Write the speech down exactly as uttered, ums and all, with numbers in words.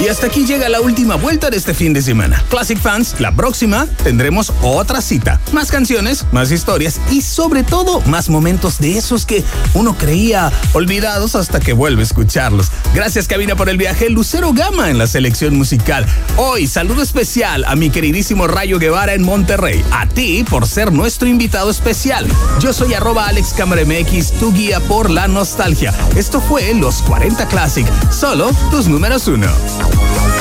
Y hasta aquí llega la última vuelta de este fin de semana. Classic Fans, la próxima tendremos otra cita. Más canciones, más historias y sobre todo más momentos de esos que uno creía olvidados hasta que vuelve a escucharlos. Gracias, cabina, por el viaje. Lucero Gama en la selección musical. Hoy, saludo especial a mi queridísimo Rayo Guevara en Monterrey. A ti por ser nuestro invitado especial. Yo soy arroba Alex Cámara M X, tu guía por la nostalgia. Esto fue Los cuarenta Classic, solo tus números uno.